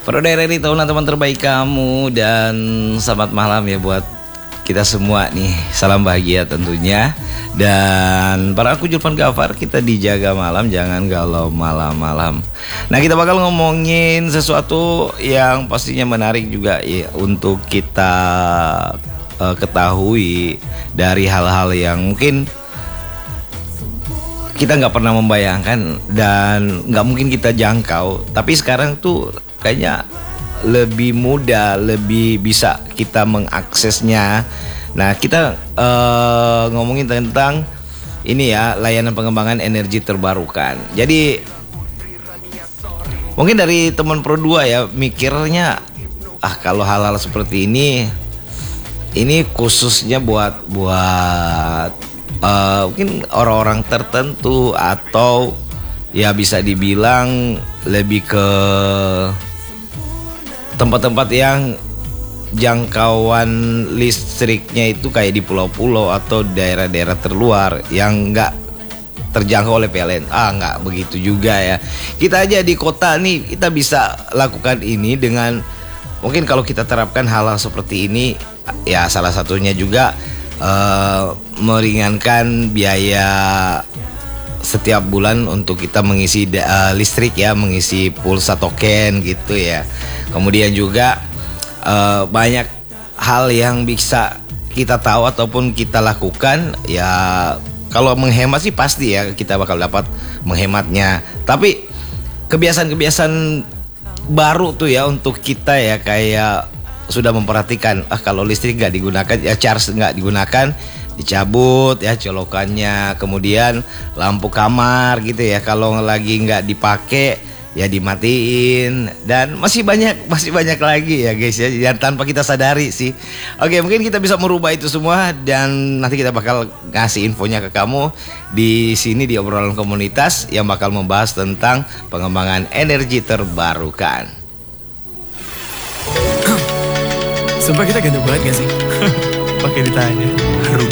Prodere di tahun teman terbaik kamu. Dan selamat malam ya buat kita semua nih. Salam bahagia tentunya. Dan para aku Julvan Gafar, kita dijaga malam, jangan galau malam-malam. Nah, kita bakal ngomongin sesuatu yang pastinya menarik juga ya, untuk kita ketahui dari hal-hal yang mungkin kita nggak pernah membayangkan dan nggak mungkin kita jangkau. Tapi sekarang tuh kayaknya lebih mudah, lebih bisa kita mengaksesnya. Nah, kita ngomongin tentang ini ya, layanan pengembangan energi terbarukan. Jadi mungkin dari teman Pro 2 ya mikirnya, kalau hal-hal seperti ini khususnya buat mungkin orang-orang tertentu, atau ya bisa dibilang lebih ke tempat-tempat yang jangkauan listriknya itu kayak di pulau-pulau atau daerah-daerah terluar yang nggak terjangkau oleh PLN. Nggak begitu juga ya. Kita aja di kota nih, kita bisa lakukan ini dengan mungkin kalau kita terapkan hal-hal seperti ini ya, salah satunya juga meringankan biaya setiap bulan untuk kita mengisi listrik ya, mengisi pulsa token gitu ya. Kemudian juga banyak hal yang bisa kita tahu ataupun kita lakukan ya. Kalau menghemat sih pasti ya kita bakal dapat menghematnya. Tapi kebiasaan-kebiasaan baru tuh ya untuk kita ya, kayak sudah memperhatikan kalau listrik nggak digunakan ya, charge nggak digunakan, dicabut ya colokannya. Kemudian lampu kamar gitu ya, kalau lagi nggak dipakai ya dimatiin. Dan masih banyak lagi ya guys ya, yang tanpa kita sadari sih. Oke, mungkin kita bisa merubah itu semua dan nanti kita bakal ngasih infonya ke kamu di sini di obrolan komunitas yang bakal membahas tentang pengembangan energi terbarukan. Sumpah kita ganteng banget gak sih? Pakai ditanya.